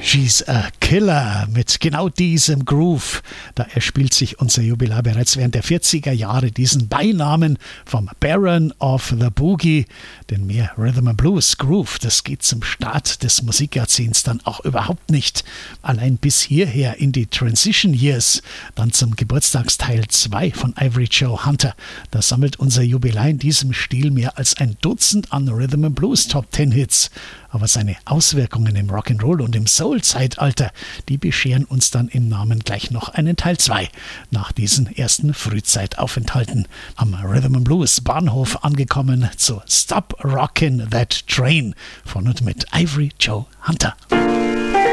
She's a Killer mit genau diesem Groove. Da erspielt sich unser Jubilar bereits während der 40er Jahre diesen Beinamen vom Baron of the Boogie. Denn mehr Rhythm and Blues Groove, das geht zum Start des Musikjahrzehnts dann auch überhaupt nicht. Allein bis hierher in die Transition Years, dann zum Geburtstagsteil 2 von Ivory Joe Hunter. Da sammelt unser Jubilar in diesem Stil mehr als ein Dutzend an Rhythm and Blues Top 10 Hits. Aber seine Auswirkungen im Rock'n'Roll und im Soul-Zeitalter, die bescheren uns dann im Namen gleich noch einen Teil 2 nach diesen ersten Frühzeitaufenthalten. Am Rhythm and Blues Bahnhof angekommen zu Stop Rockin' That Train von und mit Ivory Joe Hunter.